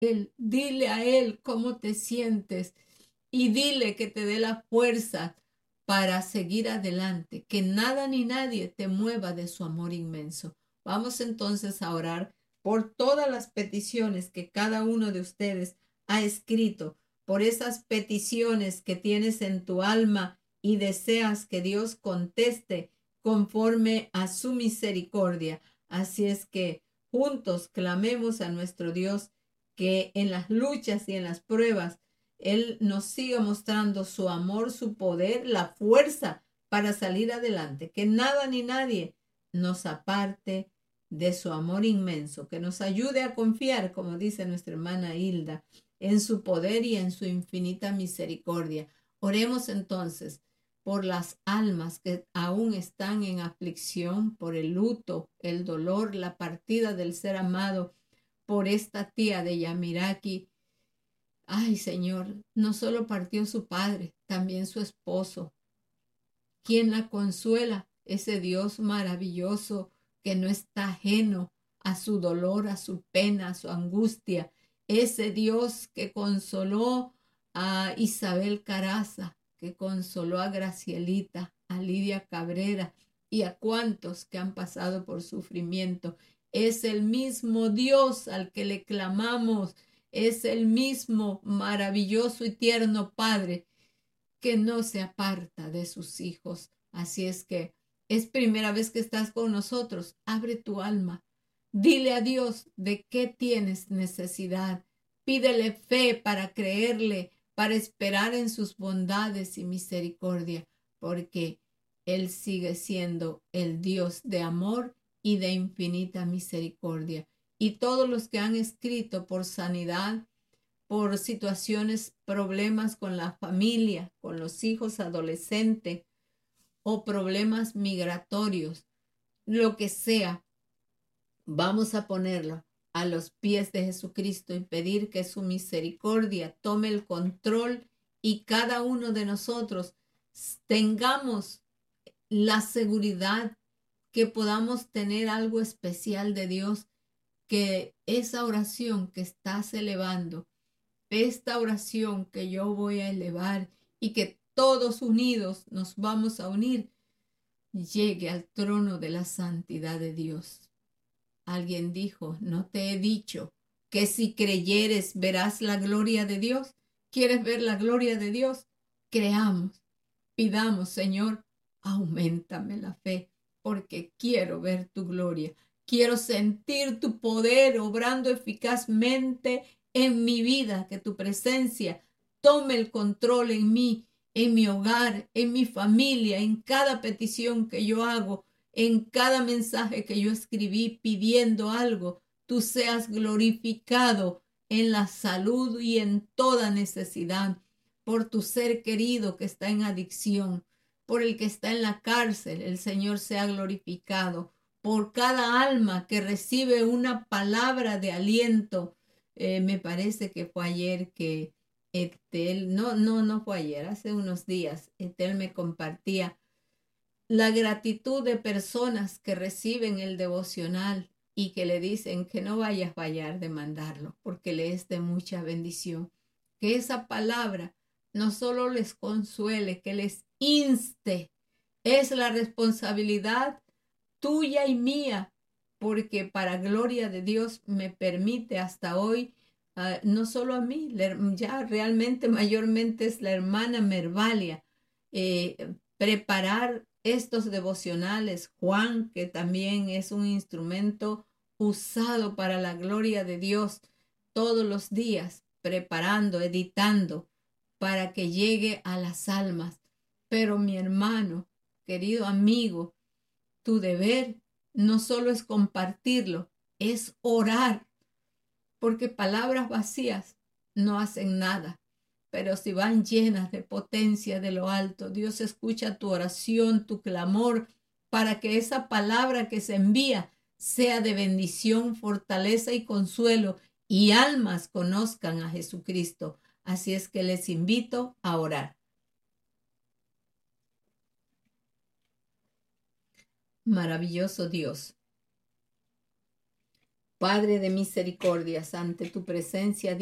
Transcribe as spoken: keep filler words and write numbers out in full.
Él, dile a Él cómo te sientes y dile que te dé la fuerza para seguir adelante, que nada ni nadie te mueva de su amor inmenso. Vamos entonces a orar por todas las peticiones que cada uno de ustedes ha escrito, por esas peticiones que tienes en tu alma y deseas que Dios conteste conforme a su misericordia. Así es que juntos clamemos a nuestro Dios que en las luchas y en las pruebas Él nos siga mostrando su amor, su poder, la fuerza para salir adelante. Que nada ni nadie nos aparte de su amor inmenso. Que nos ayude a confiar, como dice nuestra hermana Hilda, en su poder y en su infinita misericordia. Oremos entonces por las almas que aún están en aflicción, por el luto, el dolor, la partida del ser amado, por esta tía de Yamiraki. Ay, Señor, no solo partió su padre, también su esposo. ¿Quién la consuela? Ese Dios maravilloso que no está ajeno a su dolor, a su pena, a su angustia. Ese Dios que consoló a Isabel Caraza, que consoló a Gracielita, a Lidia Cabrera y a cuantos que han pasado por sufrimiento. Es el mismo Dios al que le clamamos. Es el mismo maravilloso y tierno Padre que no se aparta de sus hijos. Así es que es primera vez que estás con nosotros. Abre tu alma. Dile a Dios de qué tienes necesidad. Pídele fe para creerle, para esperar en sus bondades y misericordia, porque Él sigue siendo el Dios de amor y de infinita misericordia. Y todos los que han escrito por sanidad, por situaciones, problemas con la familia, con los hijos adolescentes o problemas migratorios, lo que sea, vamos a ponerlo a los pies de Jesucristo y pedir que su misericordia tome el control y cada uno de nosotros tengamos la seguridad que podamos tener algo especial de Dios, que esa oración que estás elevando, esta oración que yo voy a elevar y que todos unidos nos vamos a unir, llegue al trono de la santidad de Dios. Alguien dijo, ¿no te he dicho que si creyeres verás la gloria de Dios? ¿Quieres ver la gloria de Dios? Creamos, pidamos, Señor, auméntame la fe, porque quiero ver tu gloria. Quiero sentir tu poder obrando eficazmente en mi vida, que tu presencia tome el control en mí, en mi hogar, en mi familia, en cada petición que yo hago, en cada mensaje que yo escribí pidiendo algo. Tú seas glorificado en la salud y en toda necesidad, por tu ser querido que está en adicción, por el que está en la cárcel, el Señor sea glorificado, por cada alma que recibe una palabra de aliento. Eh, me parece que fue ayer que Etel, no, no, no fue ayer, hace unos días, Etel me compartía la gratitud de personas que reciben el devocional y que le dicen que no vaya a fallar de mandarlo, porque le es de mucha bendición. Que esa palabra no solo les consuele, que les inste. Es la responsabilidad tuya y mía, porque para gloria de Dios me permite hasta hoy, uh, no solo a mí, ya realmente mayormente es la hermana Mervalia, eh, preparar estos devocionales. Juan, que también es un instrumento usado para la gloria de Dios todos los días, preparando, editando, para que llegue a las almas. Pero mi hermano, querido amigo, tu deber no solo es compartirlo, es orar, porque palabras vacías no hacen nada. Pero si van llenas de potencia de lo alto, Dios escucha tu oración, tu clamor, para que esa palabra que se envía sea de bendición, fortaleza y consuelo, y almas conozcan a Jesucristo. Así es que les invito a orar. Maravilloso Dios, Padre de misericordias, ante tu presencia